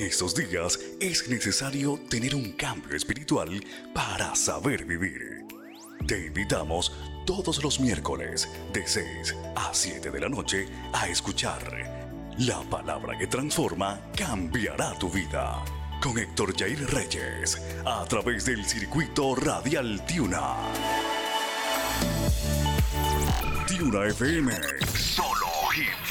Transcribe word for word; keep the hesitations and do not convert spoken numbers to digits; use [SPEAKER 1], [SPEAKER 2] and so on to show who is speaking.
[SPEAKER 1] estos días es necesario tener un cambio espiritual para saber vivir. Te invitamos todos los miércoles de seis a siete de la noche a escuchar La Palabra que Transforma Cambiará tu Vida con Héctor Jair Reyes a través del circuito radial Tiuna. Tiuna F M. Solo hits.